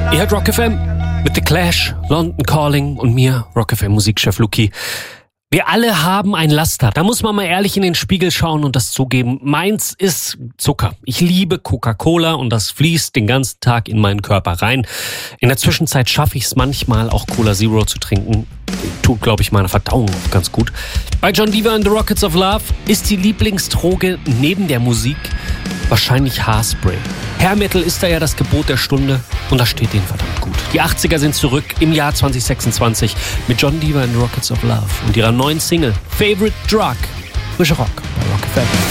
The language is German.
Ihr hört Rock FM mit The Clash, London Calling und mir, Rock FM Musikchef Luki. Wir alle haben ein Laster. Da muss man mal ehrlich in den Spiegel schauen und das zugeben. Meins ist Zucker. Ich liebe Coca-Cola und das fließt den ganzen Tag in meinen Körper rein. In der Zwischenzeit schaffe ich es manchmal auch Cola Zero zu trinken. Tut, glaube ich, meiner Verdauung auch ganz gut. Bei John Diva and the Rockets of Love ist die Lieblingsdroge neben der Musik wahrscheinlich Haarspray. Hair Metal ist da ja das Gebot der Stunde und das steht denen verdammt gut. Die 80er sind zurück im Jahr 2026 mit John Diva and the Rockets of Love und ihrer neuen Single Favorite Drug. Frische Rock bei Rock FM.